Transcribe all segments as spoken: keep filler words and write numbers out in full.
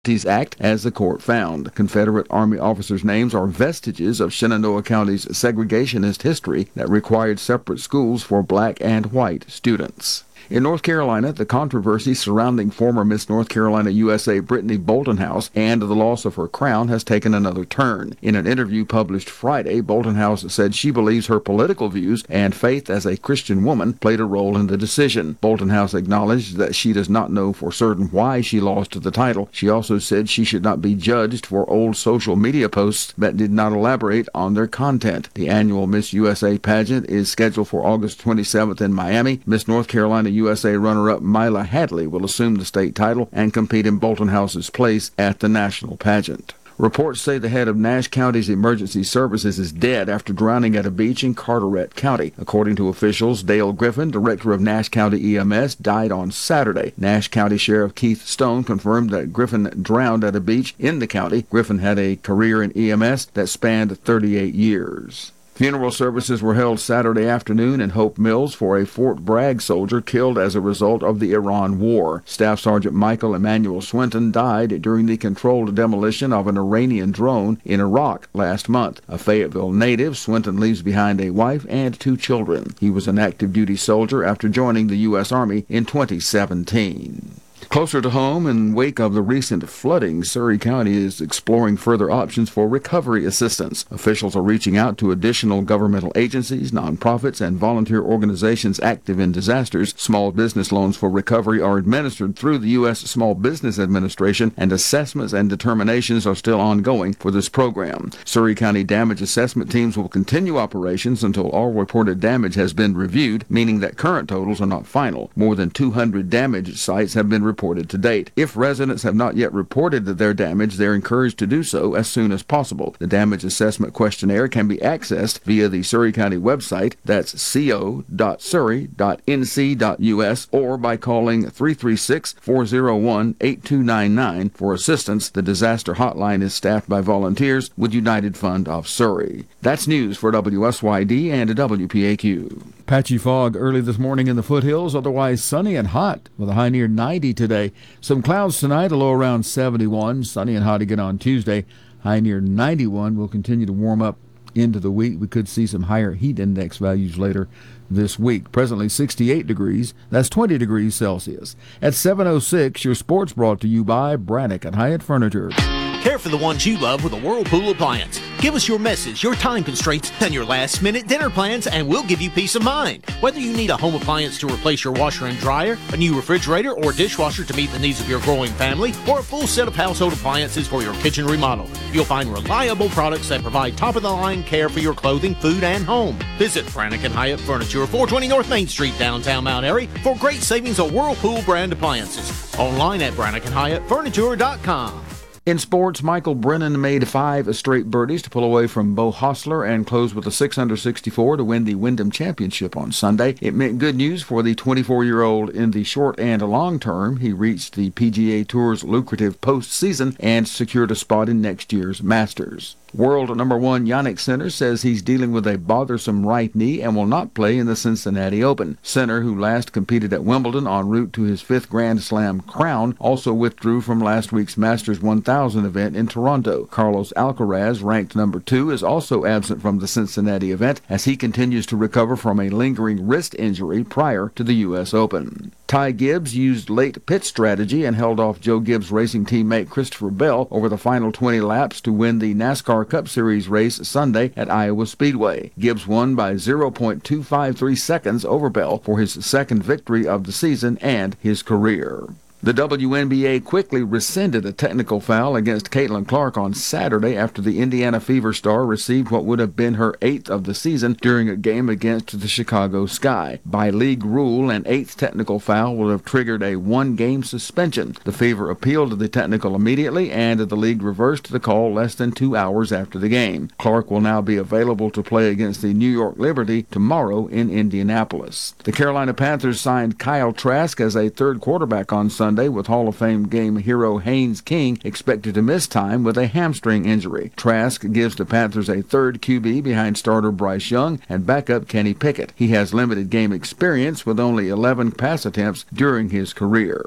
Act, as the court found. Confederate Army officers' names are vestiges of Shenandoah County's segregationist history that required separate schools for black and white students. In North Carolina, the controversy surrounding former Miss North Carolina U S A Brittany Boltonhouse and the loss of her crown has taken another turn. In an interview published Friday, Boltonhouse said she believes her political views and faith as a Christian woman played a role in the decision. Boltonhouse acknowledged that she does not know for certain why she lost the title. She also said she should not be judged for old social media posts that did not elaborate on their content. The annual Miss U S A pageant is scheduled for August twenty-seventh in Miami. Miss North Carolina U S A runner-up Mila Hadley will assume the state title and compete in Boltonhouse's place at the national pageant. Reports say the head of Nash County's emergency services is dead after drowning at a beach in Carteret County. According to officials, Dale Griffin, director of Nash County E M S, died on Saturday. Nash County Sheriff Keith Stone confirmed that Griffin drowned at a beach in the county. Griffin had a career in E M S that spanned thirty-eight years. Funeral services were held Saturday afternoon in Hope Mills for a Fort Bragg soldier killed as a result of the Iran war. Staff Sergeant Michael Emmanuel Swinton died during the controlled demolition of an Iranian drone in Iraq last month. A Fayetteville native, Swinton leaves behind a wife and two children. He was an active duty soldier after joining the U S Army in twenty seventeen. Closer to home, in wake of the recent flooding, Surry County is exploring further options for recovery assistance. Officials are reaching out to additional governmental agencies, nonprofits, and volunteer organizations active in disasters. Small business loans for recovery are administered through the U S Small Business Administration, and assessments and determinations are still ongoing for this program. Surry County damage assessment teams will continue operations until all reported damage has been reviewed, meaning that current totals are not final. More than two hundred damaged sites have been reported reported to date. If residents have not yet reported their damage, they're encouraged to do so as soon as possible. The damage assessment questionnaire can be accessed via the Surry County website, that's co dot surry dot n c dot u s, or by calling three three six, four zero one, eight two nine nine for assistance. The disaster hotline is staffed by volunteers with United Fund of Surry. That's news for W S Y D and W P A Q. Patchy fog early this morning in the foothills, otherwise sunny and hot with a high near ninety today. Some clouds tonight, a low around seventy-one. Sunny and hot again on Tuesday. High near ninety-one. Will continue to warm up into the week. We could see some higher heat index values later this week. Presently sixty-eight degrees. That's twenty degrees Celsius. At seven oh six, your sports brought to you by Brannock and Hyatt Furniture. Care for the ones you love with a Whirlpool appliance. Give us your message, your time constraints, and your last-minute dinner plans, and we'll give you peace of mind. Whether you need a home appliance to replace your washer and dryer, a new refrigerator or dishwasher to meet the needs of your growing family, or a full set of household appliances for your kitchen remodel, you'll find reliable products that provide top-of-the-line care for your clothing, food, and home. Visit Brannock and Hyatt Furniture, four twenty North Main Street, downtown Mount Airy, for great savings on Whirlpool brand appliances. Online at brannock and hyatt furniture dot com. In sports, Michael Brennan made five straight birdies to pull away from Beau Hossler and close with a six under sixty-four to win the Wyndham Championship on Sunday. It meant good news for the twenty-four-year-old in the short and long term. He reached the P G A Tour's lucrative postseason and secured a spot in next year's Masters. World number one Yannick Sinner says he's dealing with a bothersome right knee and will not play in the Cincinnati Open. Sinner, who last competed at Wimbledon en route to his fifth Grand Slam crown, also withdrew from last week's Masters one thousand event in Toronto. Carlos Alcaraz, ranked number two, is also absent from the Cincinnati event as he continues to recover from a lingering wrist injury prior to the U S Open. Ty Gibbs used late pit strategy and held off Joe Gibbs' racing teammate Christopher Bell over the final twenty laps to win the NASCAR Cup Series race Sunday at Iowa Speedway. Gibbs won by zero point two five three seconds over Bell for his second victory of the season and his career. The W N B A quickly rescinded a technical foul against Caitlin Clark on Saturday after the Indiana Fever star received what would have been her eighth of the season during a game against the Chicago Sky. By league rule, an eighth technical foul would have triggered a one-game suspension. The Fever appealed the technical immediately, and the league reversed the call less than two hours after the game. Clark will now be available to play against the New York Liberty tomorrow in Indianapolis. The Carolina Panthers signed Kyle Trask as a third quarterback on Sunday, with Hall of Fame game hero Haynes King expected to miss time with a hamstring injury. Trask gives the Panthers a third Q B behind starter Bryce Young and backup Kenny Pickett. He has limited game experience with only eleven pass attempts during his career.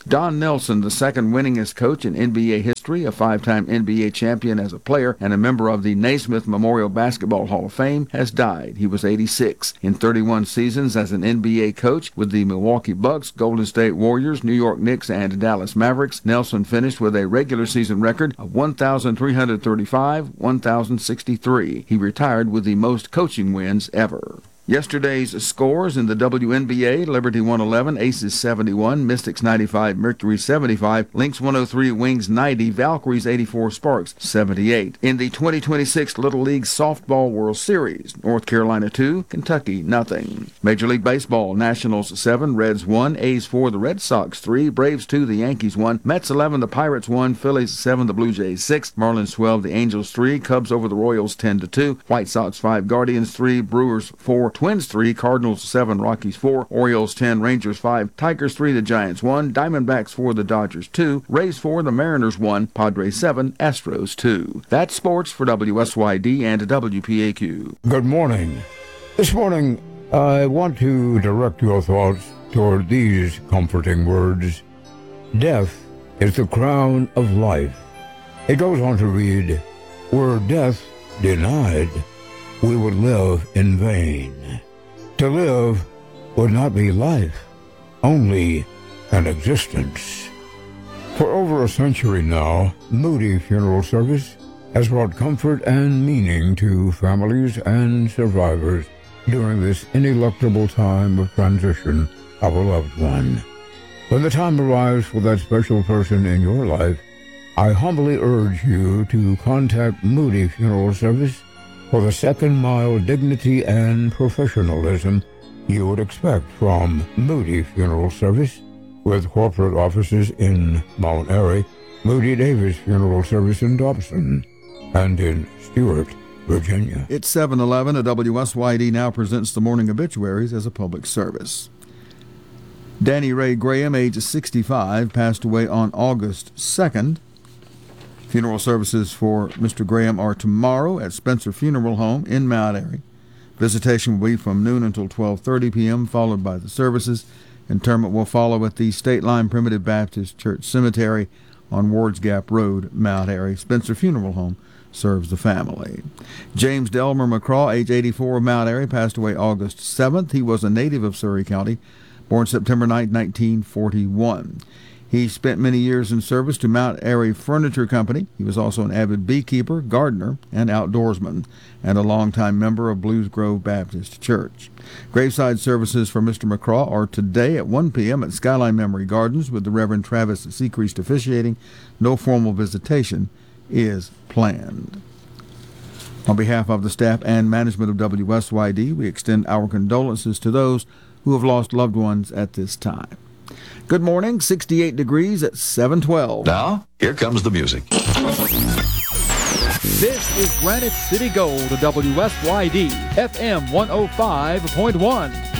Don Nelson, the second winningest coach in N B A history, a five-time N B A champion as a player and a member of the Naismith Memorial Basketball Hall of Fame, has died. He was eighty-six. In thirty-one seasons as an N B A coach with the Milwaukee Bucks, Golden State Warriors, New York Knicks, and Dallas Mavericks, Nelson finished with a regular season record of one thousand three hundred thirty-five, one thousand sixty-three. He retired with the most coaching wins ever. Yesterday's scores in the W N B A: Liberty one eleven, Aces seventy-one, Mystics ninety-five, Mercury seventy-five, Lynx one oh three, Wings ninety, Valkyries eighty-four, Sparks seventy-eight. In the twenty twenty-six Little League Softball World Series, North Carolina two, Kentucky nothing. Major League Baseball: Nationals seven, Reds one, A's four, the Red Sox three, Braves two, the Yankees one, Mets eleven, the Pirates one, Phillies seven, the Blue Jays six, Marlins twelve, the Angels three, Cubs over the Royals ten to two, White Sox five, Guardians three, Brewers four, Twins three, Cardinals seven, Rockies four, Orioles ten, Rangers five, Tigers three, the Giants one, Diamondbacks four, the Dodgers two, Rays four, the Mariners one, Padres seven, Astros two. That's sports for W S Y D and W P A Q. Good morning. This morning, I want to direct your thoughts toward these comforting words. Death is the crown of life. It goes on to read, were death denied, we would live in vain. To live would not be life, only an existence. For over a century now, Moody Funeral Service has brought comfort and meaning to families and survivors during this ineluctable time of transition of a loved one. When the time arrives for that special person in your life, I humbly urge you to contact Moody Funeral Service for the second-mile dignity and professionalism you would expect from Moody Funeral Service, with corporate offices in Mount Airy, Moody Davis Funeral Service in Dobson, and in Stewart, Virginia. It's seven eleven. A W S Y D now presents the morning obituaries as a public service. Danny Ray Graham, age sixty-five, passed away on August second. Funeral services for Mister Graham are tomorrow at Spencer Funeral Home in Mount Airy. Visitation will be from noon until twelve thirty p.m., followed by the services. Interment will follow at the State Line Primitive Baptist Church Cemetery on Wards Gap Road, Mount Airy. Spencer Funeral Home serves the family. James Delmer McCraw, age eighty-four, of Mount Airy, passed away August seventh. He was a native of Surry County, born September ninth, nineteen forty-one. He spent many years in service to Mount Airy Furniture Company. He was also an avid beekeeper, gardener, and outdoorsman, and a longtime member of Blues Grove Baptist Church. Graveside services for Mister McCraw are today at one p.m. at Skyline Memory Gardens with the Reverend Travis Sechrist officiating. No formal visitation is planned. On behalf of the staff and management of W S Y D, we extend our condolences to those who have lost loved ones at this time. Good morning, sixty-eight degrees at seven twelve. Now, here comes the music. This is Granite City Gold, W S Y D, F M one oh five point one.